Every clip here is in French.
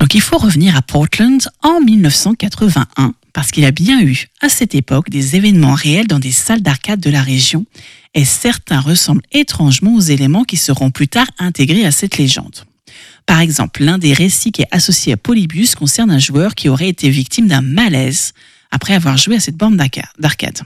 Donc il faut revenir à Portland en 1981 parce qu'il y a bien eu à cette époque des événements réels dans des salles d'arcade de la région et certains ressemblent étrangement aux éléments qui seront plus tard intégrés à cette légende. Par exemple, l'un des récits qui est associé à Polybius concerne un joueur qui aurait été victime d'un malaise après avoir joué à cette borne d'arcade.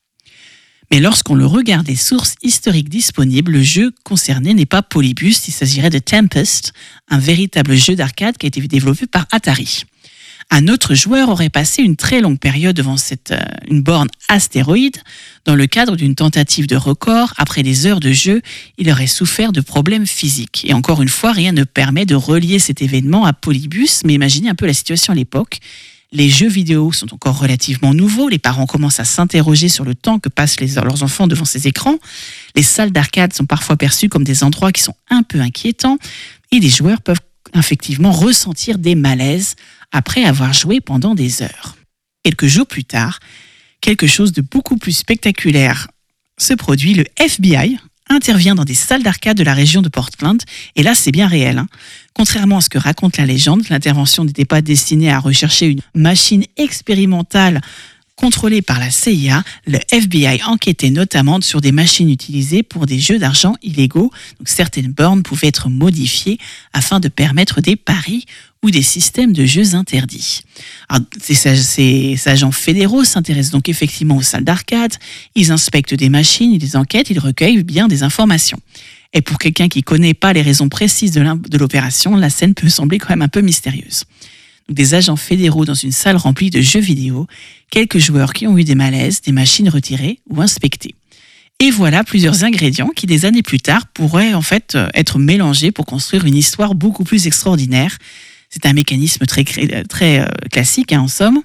Mais lorsqu'on le regarde des sources historiques disponibles, le jeu concerné n'est pas Polybius, il s'agirait de Tempest, un véritable jeu d'arcade qui a été développé par Atari. Un autre joueur aurait passé une très longue période devant une borne astéroïde. Dans le cadre d'une tentative de record, après des heures de jeu, il aurait souffert de problèmes physiques. Et encore une fois, rien ne permet de relier cet événement à Polybius, mais imaginez un peu la situation à l'époque. Les jeux vidéo sont encore relativement nouveaux, les parents commencent à s'interroger sur le temps que passent leurs enfants devant ces écrans, les salles d'arcade sont parfois perçues comme des endroits qui sont un peu inquiétants, et les joueurs peuvent effectivement ressentir des malaises après avoir joué pendant des heures. Quelques jours plus tard, quelque chose de beaucoup plus spectaculaire se produit. Le FBI intervient dans des salles d'arcade de la région de Portland, et là c'est bien réel. Contrairement à ce que raconte la légende, l'intervention n'était pas destinée à rechercher une machine expérimentale contrôlée par la CIA. Le FBI enquêtait notamment sur des machines utilisées pour des jeux d'argent illégaux. Donc, certaines bornes pouvaient être modifiées afin de permettre des paris ou des systèmes de jeux interdits. Alors, ces agents fédéraux s'intéressent donc effectivement aux salles d'arcade, ils inspectent des machines, ils enquêtent, ils recueillent bien des informations. Et pour quelqu'un qui ne connaît pas les raisons précises de l'opération, la scène peut sembler quand même un peu mystérieuse. Donc, des agents fédéraux dans une salle remplie de jeux vidéo, quelques joueurs qui ont eu des malaises, des machines retirées ou inspectées. Et voilà plusieurs ingrédients qui, des années plus tard, pourraient en fait être mélangés pour construire une histoire beaucoup plus extraordinaire. C'est un mécanisme très classique, en somme.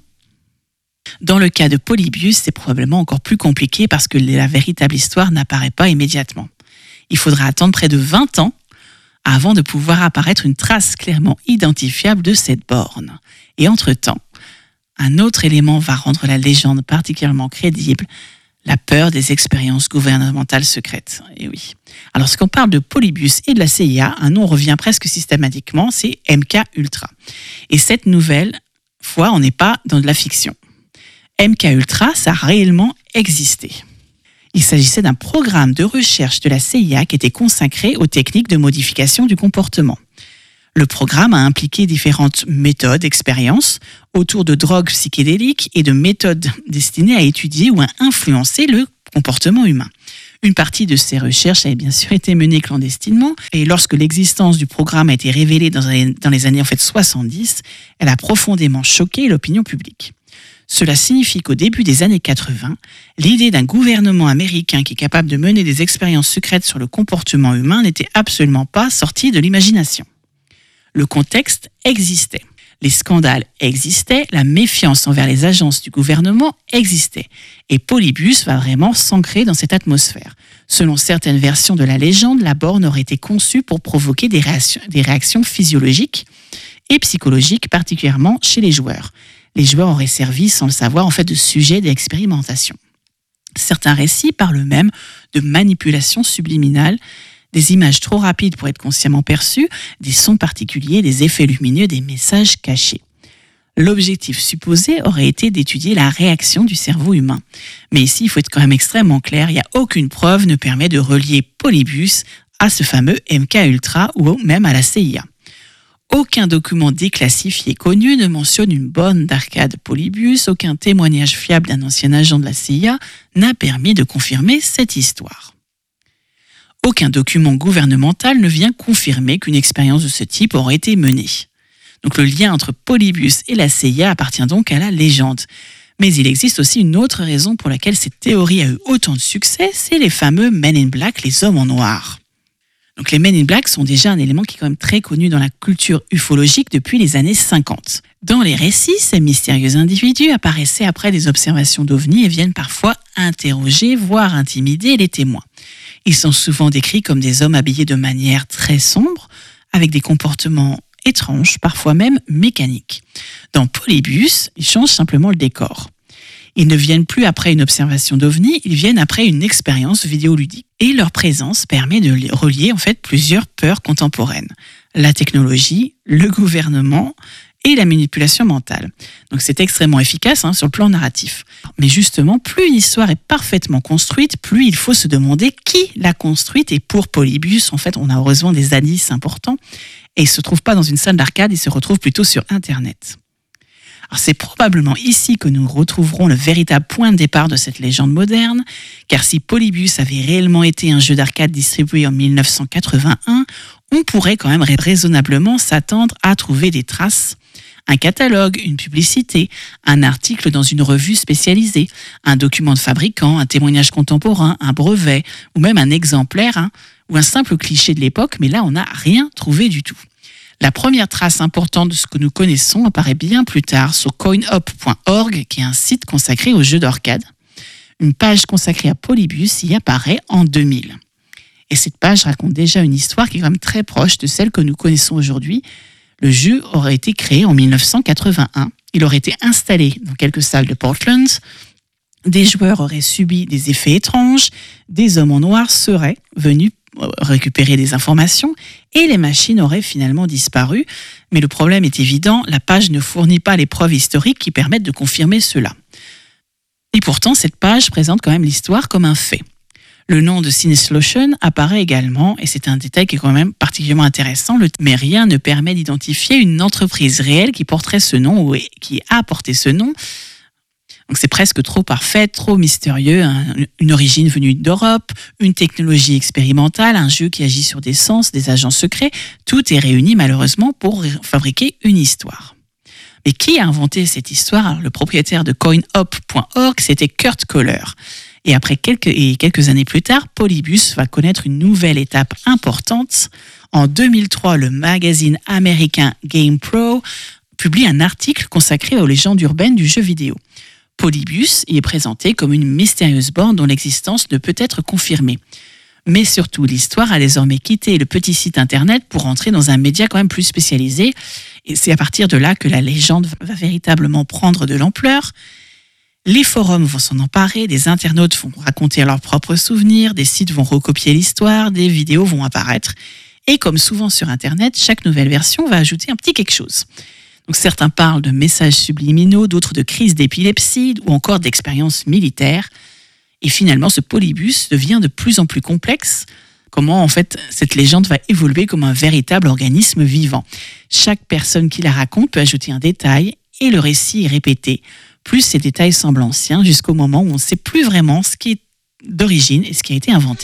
Dans le cas de Polybius, c'est probablement encore plus compliqué parce que la véritable histoire n'apparaît pas immédiatement. Il faudra attendre près de 20 ans avant de pouvoir apparaître une trace clairement identifiable de cette borne. Et entre-temps, un autre élément va rendre la légende particulièrement crédible, la peur des expériences gouvernementales secrètes. Et oui. Alors, lorsqu'on parle de Polybius et de la CIA, un nom revient presque systématiquement, c'est MK-Ultra. Et cette nouvelle fois, on n'est pas dans de la fiction. MK-Ultra, ça a réellement existé. Il s'agissait d'un programme de recherche de la CIA qui était consacré aux techniques de modification du comportement. Le programme a impliqué différentes méthodes, expériences autour de drogues psychédéliques et de méthodes destinées à étudier ou à influencer le comportement humain. Une partie de ces recherches avait bien sûr été menée clandestinement et lorsque l'existence du programme a été révélée dans les années 70, elle a profondément choqué l'opinion publique. Cela signifie qu'au début des années 80, l'idée d'un gouvernement américain qui est capable de mener des expériences secrètes sur le comportement humain n'était absolument pas sortie de l'imagination. Le contexte existait. Les scandales existaient, la méfiance envers les agences du gouvernement existait. Et Polybius va vraiment s'ancrer dans cette atmosphère. Selon certaines versions de la légende, la borne aurait été conçue pour provoquer des réactions physiologiques et psychologiques, particulièrement chez les joueurs. Les joueurs auraient servi, sans le savoir, en fait, de sujet d'expérimentation. Certains récits parlent même de manipulation subliminale, des images trop rapides pour être consciemment perçues, des sons particuliers, des effets lumineux, des messages cachés. L'objectif supposé aurait été d'étudier la réaction du cerveau humain. Mais ici, il faut être quand même extrêmement clair, il n'y a aucune preuve ne permet de relier Polybius à ce fameux MK-Ultra ou même à la CIA. Aucun document déclassifié connu ne mentionne une borne d'arcade Polybius, aucun témoignage fiable d'un ancien agent de la CIA n'a permis de confirmer cette histoire. Aucun document gouvernemental ne vient confirmer qu'une expérience de ce type aurait été menée. Donc le lien entre Polybius et la CIA appartient donc à la légende. Mais il existe aussi une autre raison pour laquelle cette théorie a eu autant de succès, c'est les fameux Men in Black, les hommes en noir. Donc les Men in Black sont déjà un élément qui est quand même très connu dans la culture ufologique depuis les années 50. Dans les récits, ces mystérieux individus apparaissaient après des observations d'ovnis et viennent parfois interroger, voire intimider les témoins. Ils sont souvent décrits comme des hommes habillés de manière très sombre, avec des comportements étranges, parfois même mécaniques. Dans Polybius, ils changent simplement le décor. Ils ne viennent plus après une observation d'OVNI, ils viennent après une expérience vidéoludique. Et leur présence permet de relier en fait plusieurs peurs contemporaines. La technologie, le gouvernement et la manipulation mentale. Donc c'est extrêmement efficace sur le plan narratif. Mais justement, plus une histoire est parfaitement construite, plus il faut se demander qui l'a construite. Et pour Polybius, en fait, on a heureusement des indices importants. Et il ne se trouve pas dans une salle d'arcade, il se retrouve plutôt sur Internet. Alors c'est probablement ici que nous retrouverons le véritable point de départ de cette légende moderne, car si Polybius avait réellement été un jeu d'arcade distribué en 1981, on pourrait quand même raisonnablement s'attendre à trouver des traces. Un catalogue, une publicité, un article dans une revue spécialisée, un document de fabricant, un témoignage contemporain, un brevet, ou même un exemplaire, ou un simple cliché de l'époque, mais là on n'a rien trouvé du tout. La première trace importante de ce que nous connaissons apparaît bien plus tard sur coinup.org, qui est un site consacré aux jeux d'arcade. Une page consacrée à Polybius y apparaît en 2000. Et cette page raconte déjà une histoire qui est quand même très proche de celle que nous connaissons aujourd'hui. Le jeu aurait été créé en 1981. Il aurait été installé dans quelques salles de Portland. Des joueurs auraient subi des effets étranges. Des hommes en noir seraient venus récupérer des informations et les machines auraient finalement disparu. Mais le problème est évident, la page ne fournit pas les preuves historiques qui permettent de confirmer cela. Et pourtant, cette page présente quand même l'histoire comme un fait. Le nom de Sinneslotion apparaît également, et c'est un détail qui est quand même particulièrement intéressant, mais rien ne permet d'identifier une entreprise réelle qui porterait ce nom ou qui a porté ce nom. Donc c'est presque trop parfait, trop mystérieux, une origine venue d'Europe, une technologie expérimentale, un jeu qui agit sur des sens, des agents secrets, tout est réuni malheureusement pour fabriquer une histoire. Mais qui a inventé cette histoire ? Alors, le propriétaire de coinup.org, c'était Kurt Kohler. Et après quelques années plus tard, Polybius va connaître une nouvelle étape importante. En 2003, le magazine américain GamePro publie un article consacré aux légendes urbaines du jeu vidéo. Polybius y est présenté comme une mystérieuse borne dont l'existence ne peut être confirmée. Mais surtout, l'histoire a désormais quitté le petit site internet pour entrer dans un média quand même plus spécialisé. Et c'est à partir de là que la légende va véritablement prendre de l'ampleur. Les forums vont s'en emparer, des internautes vont raconter leurs propres souvenirs, des sites vont recopier l'histoire, des vidéos vont apparaître. Et comme souvent sur Internet, chaque nouvelle version va ajouter un petit quelque chose. Donc certains parlent de messages subliminaux, d'autres de crises d'épilepsie ou encore d'expériences militaires. Et finalement, ce Polybius devient de plus en plus complexe. Comment en fait cette légende va évoluer comme un véritable organisme vivant. Chaque personne qui la raconte peut ajouter un détail et le récit est répété. Plus ces détails semblent anciens jusqu'au moment où on ne sait plus vraiment ce qui est d'origine et ce qui a été inventé.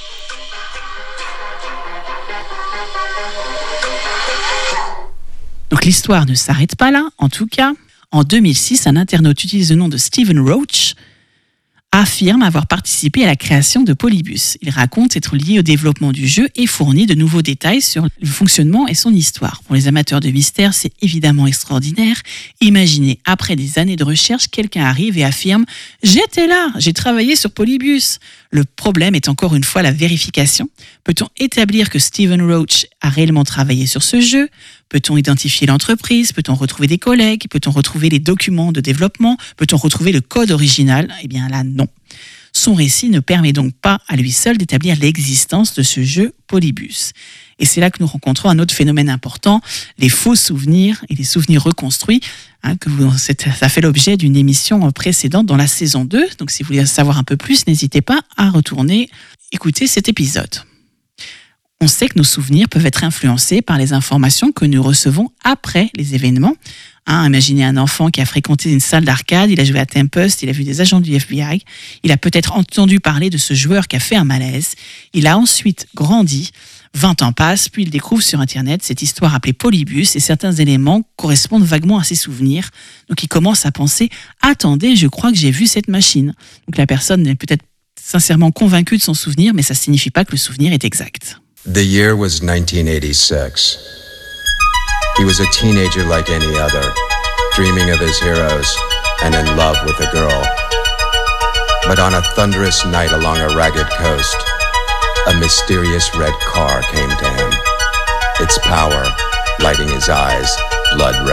Donc l'histoire ne s'arrête pas là, en tout cas. En 2006, un internaute utilise le nom de Stephen Roach, affirme avoir participé à la création de Polybius. Il raconte être lié au développement du jeu et fournit de nouveaux détails sur le fonctionnement et son histoire. Pour les amateurs de mystère, c'est évidemment extraordinaire. Imaginez, après des années de recherche, quelqu'un arrive et affirme « J'étais là, j'ai travaillé sur Polybius ». Le problème est encore une fois la vérification. Peut-on établir que Stephen Roach a réellement travaillé sur ce jeu ? Peut-on identifier l'entreprise ? Peut-on retrouver des collègues ? Peut-on retrouver les documents de développement ? Peut-on retrouver le code original ? Eh bien là, non. Son récit ne permet donc pas à lui seul d'établir l'existence de ce jeu Polybius. Et c'est là que nous rencontrons un autre phénomène important, les faux souvenirs et les souvenirs reconstruits. Ça fait l'objet d'une émission précédente dans la saison 2. Donc si vous voulez savoir un peu plus, n'hésitez pas à retourner écouter cet épisode. On sait que nos souvenirs peuvent être influencés par les informations que nous recevons après les événements. Imaginez un enfant qui a fréquenté une salle d'arcade, il a joué à Tempest, il a vu des agents du FBI, il a peut-être entendu parler de ce joueur qui a fait un malaise, il a ensuite grandi, 20 ans passent, puis il découvre sur Internet cette histoire appelée Polybius et certains éléments correspondent vaguement à ses souvenirs. Donc il commence à penser « Attendez, je crois que j'ai vu cette machine ». Donc la personne est peut-être sincèrement convaincue de son souvenir, mais ça ne signifie pas que le souvenir est exact. The year was 1986. He was a teenager like any other, dreaming of his heroes and in love with a girl. But on a thunderous night along a ragged coast, a mysterious red car came to him, its power lighting his eyes blood red.